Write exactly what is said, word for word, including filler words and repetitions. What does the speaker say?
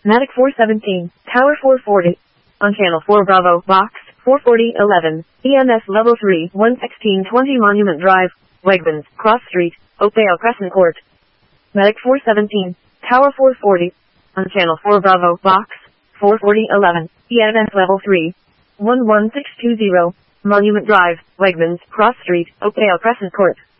Medic four seventeen, Tower four forty. On Channel four Bravo, Box four forty eleven, E M S Level three, one sixteen twenty Monument Drive, Wegmans, Cross Street, Oakdale Crescent Court. Medic four seventeen, Tower four forty. On Channel four Bravo, Box four forty eleven, E M S Level three, one one six two zero, Monument Drive, Wegmans, Cross Street, Oakdale Crescent Court.